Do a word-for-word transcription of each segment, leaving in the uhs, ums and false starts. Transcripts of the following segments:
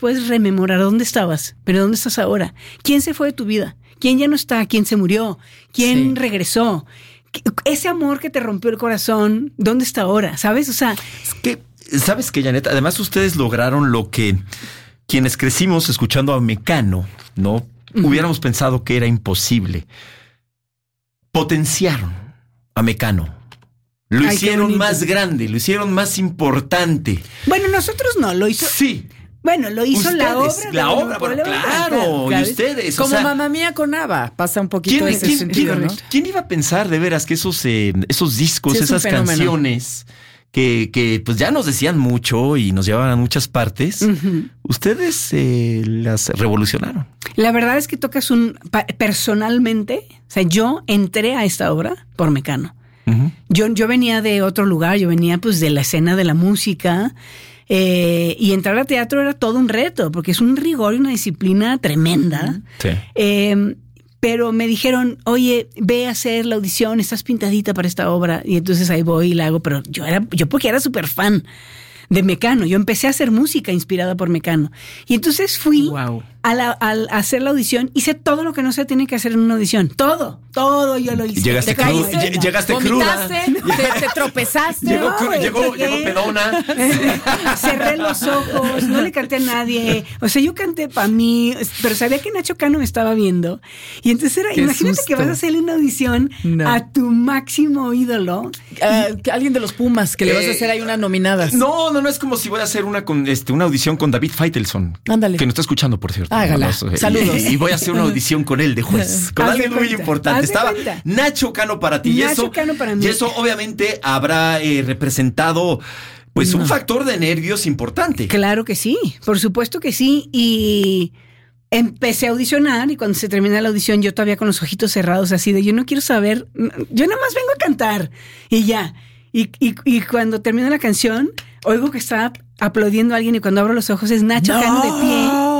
puedes rememorar dónde estabas, pero dónde estás ahora. ¿Quién se fue de tu vida? ¿Quién ya no está? ¿Quién se murió? ¿Quién sí. regresó? Ese amor que te rompió el corazón, ¿dónde está ahora? ¿Sabes? O sea... Es que, ¿sabes qué, Janet? Además, ustedes lograron lo que quienes crecimos escuchando a Mecano, ¿no? Uh-huh. Hubiéramos pensado que era imposible. Potenciaron a Mecano. Lo Ay, hicieron más grande, lo hicieron más importante. Bueno, nosotros no, lo hizo... Sí. Bueno, lo hizo ustedes, la obra. La obra, bueno, claro, claro. Y ustedes. Como o sea, Mamma Mía con ABBA, pasa un poquito ¿quién, ese ¿quién, sentido, ¿quién, ¿no? ¿Quién iba a pensar de veras que esos, eh, esos discos, sí, esas canciones que, que pues ya nos decían mucho y nos llevaban a muchas partes, uh-huh. ustedes eh, las revolucionaron? La verdad es que tocas un... Personalmente, o sea, yo entré a esta obra por Mecano. Uh-huh. Yo, yo venía de otro lugar, yo venía pues de la escena de la música, eh, y entrar a teatro era todo un reto, porque es un rigor y una disciplina tremenda. Sí. Eh, pero me dijeron, oye, ve a hacer la audición, estás pintadita para esta obra, y entonces ahí voy y la hago, pero yo era, yo porque era súper fan de Mecano, yo empecé a hacer música inspirada por Mecano, y entonces fui wow. a, la, a, a hacer la audición, hice todo lo que no se tiene que hacer en una audición, todo, todo yo lo hice. Llegaste, te cru- caíste, llegaste cruda, te, te tropezaste, llegó, no, cru- llegó, llegó pedona, cerré los ojos, no le canté a nadie, o sea, yo canté para mí, pero sabía que Nacho Cano me estaba viendo, y entonces era, Qué imagínate susto. que vas a hacerle una audición no. a tu máximo ídolo. Uh, y, alguien de los Pumas, que eh, le vas a hacer ahí unas nominadas. No, no, no es como si voy a hacer una con este una audición con David Feitelson. Ándale. Que nos está escuchando, por cierto. Hágala. No, no, Saludos. Y, y voy a hacer una audición con él de juez. Con Haz alguien muy cuenta, importante. Estaba cuenta. Nacho Cano para ti. Nacho y eso, Cano para mí. Y eso obviamente habrá eh, representado pues no. un factor de nervios importante. Claro que sí, por supuesto que sí. Y empecé a audicionar y cuando se termina la audición yo todavía con los ojitos cerrados así de yo no quiero saber, yo nada más vengo a cantar y ya. Y, y, y cuando termina la canción, oigo que está aplaudiendo a alguien y cuando abro los ojos es Nacho no. Cano de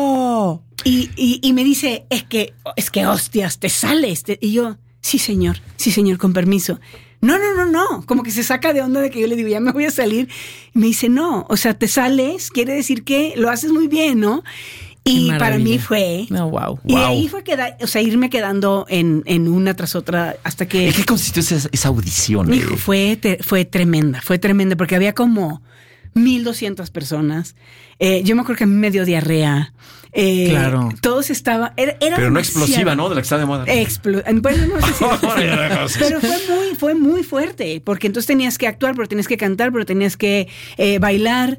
pie. Y, y, y me dice, es que, es que hostias, te sales. Te... Y yo, sí señor, sí señor, con permiso. No, no, no, no. Como que se saca de onda de que yo le digo, ya me voy a salir. Y me dice, no, o sea, te sales, quiere decir que lo haces muy bien, ¿no? Y para mí fue... No, wow. Y wow. ahí fue queda, o sea, irme quedando en, en una tras otra hasta que... ¿En qué consistió esa, esa audición? Hijo, fue, te, fue tremenda, fue tremenda porque había como mil doscientas personas. Eh, yo me acuerdo que a mí me dio diarrea. Eh, claro. Todos estaban... Era, era pero no demasiado. Explosiva, ¿no? De la que está de moda. Explo- bueno, no sé si pero fue muy, fue muy fuerte, porque entonces tenías que actuar, pero tenías que cantar, pero tenías que eh, bailar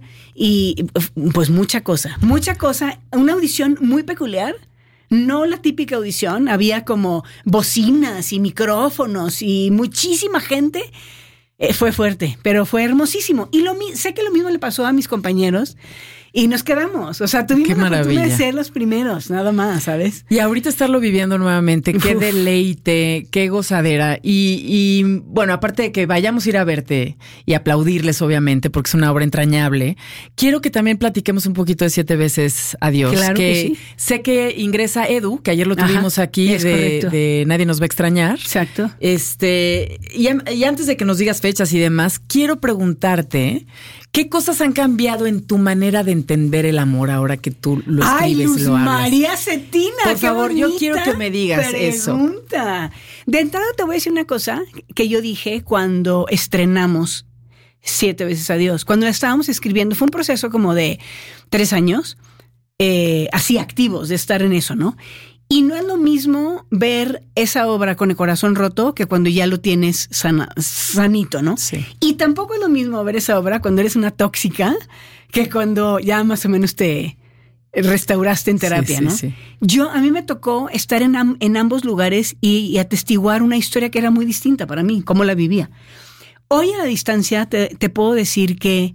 y pues mucha cosa, mucha cosa. Una audición muy peculiar. No la típica audición, había como bocinas y micrófonos y muchísima gente. Eh, fue fuerte, pero fue hermosísimo. Y lo sé que lo mismo le pasó a mis compañeros y nos quedamos. O sea, tuvimos la oportunidad de ser los primeros, nada más, ¿sabes? Y ahorita estarlo viviendo nuevamente, qué Uf. deleite, qué gozadera. Y, y bueno, aparte de que vayamos a ir a verte y aplaudirles, obviamente, porque es una obra entrañable, quiero que también platiquemos un poquito de Siete Veces Adiós. Claro que, que sí. Sé que ingresa Edu, que ayer lo tuvimos Ajá, aquí, de, de Nadie Nos Va a Extrañar. Exacto. Este, y, y antes de que nos digas fechas y demás, quiero preguntarte, ¿qué cosas han cambiado en tu manera de entender el amor ahora que tú lo escribes, Ay, Luz lo hablas? María Cetina, por favor, yo quiero que me digas pregunta. eso. De entrada te voy a decir una cosa que yo dije cuando estrenamos Siete Veces Adiós. Cuando la estábamos escribiendo, fue un proceso como de tres años, eh, así activos de estar en eso, ¿no? Y no es lo mismo ver esa obra con el corazón roto que cuando ya lo tienes sana, sanito, ¿no? Sí. Y tampoco es lo mismo ver esa obra cuando eres una tóxica que cuando ya más o menos te restauraste en terapia, sí, sí, ¿no? Sí. Yo, a mí me tocó estar en, am, en ambos lugares y, y atestiguar una historia que era muy distinta para mí, cómo la vivía. Hoy a la distancia te, te puedo decir que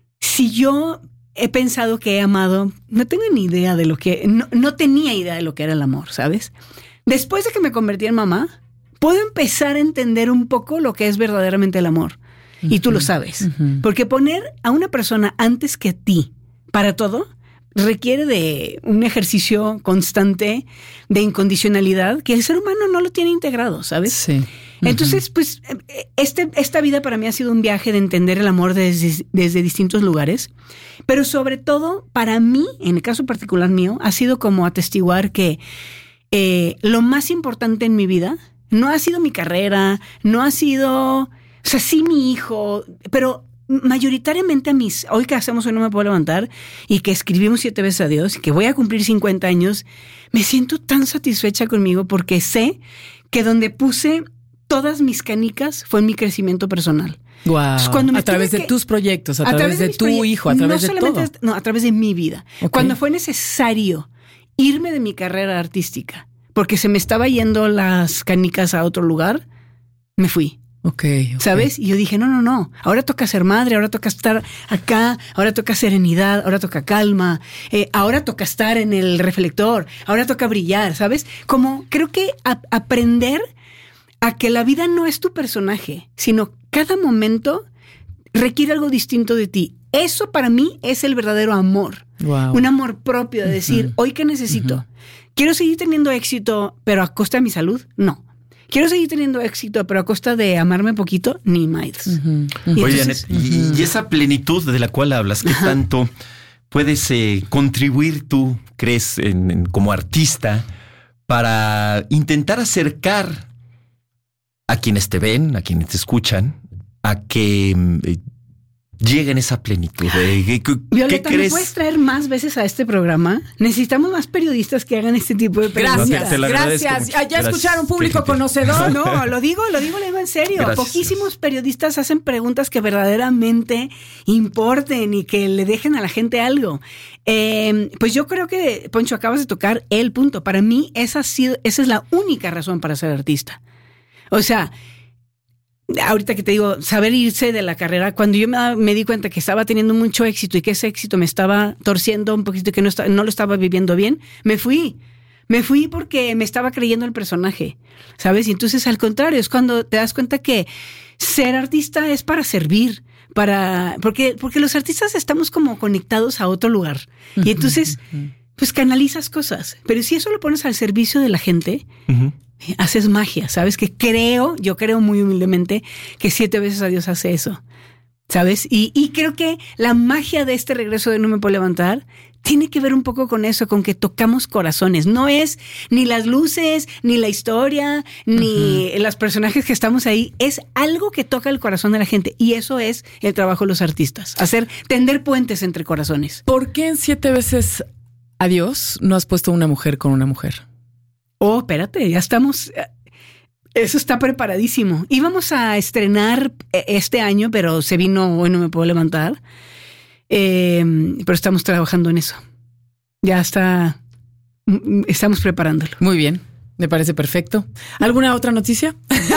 si yo he pensado que he amado, no tengo ni idea de lo que, no, no tenía idea de lo que era el amor, ¿sabes? Después de que me convertí en mamá, puedo empezar a entender un poco lo que es verdaderamente el amor. Uh-huh. Y tú lo sabes. Uh-huh. Porque poner a una persona antes que a ti para todo requiere de un ejercicio constante de incondicionalidad que el ser humano no lo tiene integrado, ¿sabes? Sí. Entonces, pues, este, esta vida para mí ha sido un viaje de entender el amor desde, desde distintos lugares, pero sobre todo para mí, en el caso particular mío, ha sido como atestiguar que eh, lo más importante en mi vida no ha sido mi carrera, no ha sido, o sea, sí mi hijo, pero mayoritariamente a mis, hoy que hacemos Hoy No Me Puedo Levantar y que escribimos siete veces a Dios y que voy a cumplir cincuenta años, me siento tan satisfecha conmigo porque sé que donde puse todas mis canicas fue en mi crecimiento personal. Wow. Entonces, cuando me a través de que, tus proyectos, a, a través, través de, de tu proyectos, hijo, a través no de todo. No, a través de mi vida. Okay. Cuando fue necesario irme de mi carrera artística porque se me estaba yendo las canicas a otro lugar, me fui. Okay, okay. ¿Sabes? Y yo dije, no, no, no. Ahora toca ser madre, ahora toca estar acá, ahora toca serenidad, ahora toca calma, eh, ahora toca estar en el reflector, ahora toca brillar, ¿sabes? Como creo que a- aprender a que la vida no es tu personaje, sino cada momento requiere algo distinto de ti. Eso para mí es el verdadero amor. Wow. Un amor propio de decir, uh-huh. ¿hoy qué necesito? Uh-huh. ¿Quiero seguir teniendo éxito, pero a costa de mi salud? No. ¿Quiero seguir teniendo éxito, pero a costa de amarme poquito? Ni más. Uh-huh. Uh-huh. Oye, Janet, uh-huh. y, y esa plenitud de la cual hablas, ¿qué uh-huh. tanto puedes eh, contribuir tú, crees, en, en, como artista, para intentar acercar a quienes te ven, a quienes te escuchan, a que eh, lleguen esa plenitud? ¿Qué, qué, Violeta, ¿qué crees? ¿me puedes traer más veces a este programa? Necesitamos más periodistas que hagan este tipo de preguntas. Gracias, no, te, te gracias. Ya gracias. Escucharon, público conocedor. No, lo digo, lo digo, lo digo en serio. Gracias. Poquísimos periodistas hacen preguntas que verdaderamente importen y que le dejen a la gente algo. Eh, pues yo creo que, Poncho, acabas de tocar el punto. Para mí, esa, ha sido, esa es la única razón para ser artista. O sea, ahorita que te digo, saber irse de la carrera, cuando yo me, me di cuenta que estaba teniendo mucho éxito y que ese éxito me estaba torciendo un poquito y que no, está, no lo estaba viviendo bien, me fui. Me fui porque me estaba creyendo el personaje, ¿sabes? Y entonces, al contrario, es cuando te das cuenta que ser artista es para servir, para porque, porque los artistas estamos como conectados a otro lugar. Uh-huh, y entonces, uh-huh. pues canalizas cosas. Pero si eso lo pones al servicio de la gente... Uh-huh. Haces magia, ¿sabes? Que creo, yo creo muy humildemente que siete veces a Dios hace eso, ¿sabes? Y, y creo que la magia de este regreso de No Me Puedo Levantar tiene que ver un poco con eso, con que tocamos corazones. No es ni las luces, ni la historia, ni uh-huh. los personajes que estamos ahí. Es algo que toca el corazón de la gente. Y eso es el trabajo de los artistas. Hacer, tender puentes entre corazones. ¿Por qué en siete veces a Dios no has puesto una mujer con una mujer? Oh, espérate, ya estamos... Eso está preparadísimo. Íbamos a estrenar este año, pero se vino Hoy No Me Puedo Levantar. Eh, pero estamos trabajando en eso. Ya está... Estamos preparándolo. Muy bien, me parece perfecto. ¿Alguna otra noticia?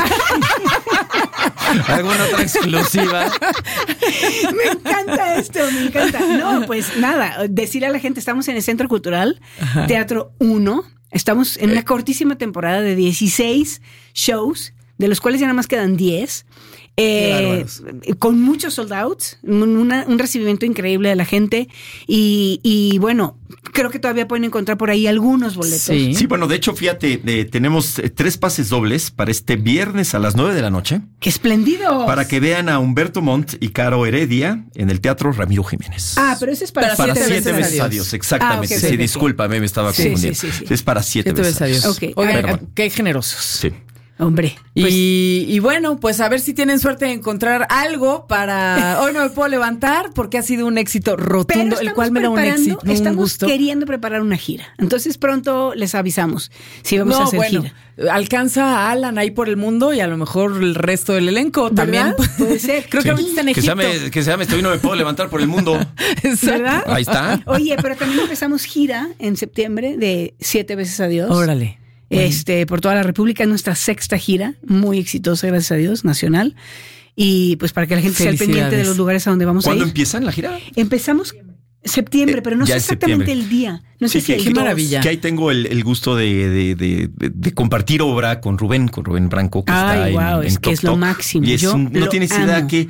¿Alguna otra exclusiva? Me encanta esto, me encanta. No, pues nada, decirle a la gente, estamos en el Centro Cultural, Ajá. Teatro uno. Estamos en una cortísima temporada de dieciséis shows, de los cuales ya nada más quedan diez, eh, con muchos sold outs, una, un recibimiento increíble de la gente y, y bueno, creo que todavía pueden encontrar por ahí algunos boletos. Sí, sí bueno, de hecho, fíjate, eh, tenemos eh, tres pases dobles para este viernes a las nueve de la noche. ¡Qué espléndido! Para que vean a Humberto Montt y Caro Heredia en el Teatro Ramiro Jiménez. Ah, pero ese es para, para siete, siete veces a Dios. Dios. Exactamente. Ah, okay, sí, okay, discúlpame, me estaba sí, confundiendo. Sí, sí, sí. Es para siete, siete veces a Dios. Okay. Oigan, bueno. Qué generosos. Sí. Hombre. Pues, y, y bueno, pues a ver si tienen suerte de encontrar algo para Hoy No Me Puedo Levantar, porque ha sido un éxito rotundo, el cual me da un éxito. Un estamos gusto. queriendo preparar una gira. Entonces pronto les avisamos si vamos no, a hacer bueno, gira. Alcanza a Alan ahí por el mundo y a lo mejor el resto del elenco también. Puede ser. Creo sí. que ahorita está en que Egipto. Se llame, que se llame Hoy No Me Puedo Levantar por el mundo. ¿Verdad? Ahí está. Oye, pero también empezamos gira en septiembre de Siete Veces a Dios. Órale. Este, por toda la República, nuestra sexta gira, muy exitosa, gracias a Dios, nacional. Y pues para que la gente esté al pendiente de los lugares a donde vamos a ir. ¿Cuándo empiezan la gira? Empezamos septiembre, eh, pero no sé exactamente septiembre. El día. No sí, sé que, si qué el maravilla. Que ahí tengo el, el gusto de, de, de, de, de compartir obra con Rubén, con Rubén Branco, que Ay, está wow, en, es en que es lo máximo. Y es Yo un, no tienes amo. idea que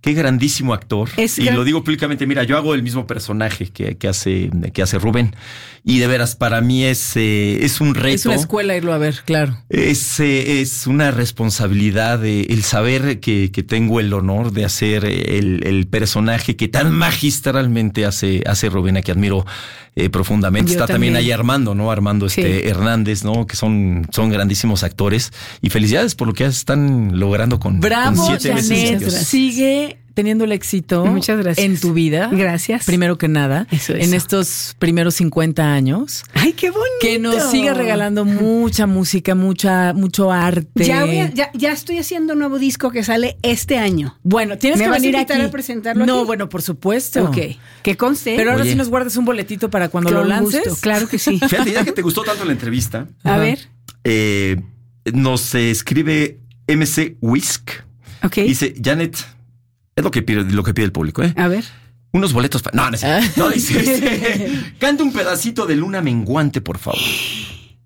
Qué grandísimo actor. Es y gran... lo digo públicamente, mira, yo hago el mismo personaje que, que, hace, que hace Rubén. Y de veras, para mí es, eh, es un reto. Es una escuela irlo a ver, claro. Es, eh, es una responsabilidad eh, el saber que, que tengo el honor de hacer el, el personaje que tan magistralmente hace, hace Rubén, a que admiro eh, profundamente. Yo Está también. también ahí Armando, ¿no? Armando este sí. Hernández, ¿no? Que son, son grandísimos actores. Y felicidades por lo que están logrando con, Bravo, con siete Janet. veces. Sigue teniendo el éxito. Muchas gracias. En tu vida. Gracias. Primero que nada. Eso, eso. En estos primeros cincuenta años. ¡Ay, qué bonito! Que nos siga regalando mucha música, mucha, mucho arte. Ya, voy a, ya, ya estoy haciendo un nuevo disco que sale este año. Bueno, tienes ¿Me que vas venir a invitar aquí a presentarlo No, aquí? bueno, por supuesto. Ok. Que conste. Pero ahora Oye. sí nos guardas un boletito para cuando Con lo lances. gusto, claro que sí. Fíjate, ya que te gustó tanto la entrevista, A Ajá. ver. eh, nos eh, escribe M C Whisk. Ok. Dice, Janet, es lo que pide, lo que pide el público, ¿eh? A ver. Unos boletos para... No, no, es cierto. Ah. no dice, dice, canta un pedacito de Luna Menguante, por favor.